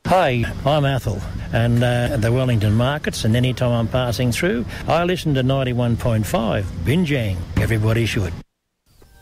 Hi, I'm Athol, and the Wellington markets, and anytime I'm passing through, and the Wellington markets, and anytime I'm passing through, I listen to 91.5, Binjang. Everybody should.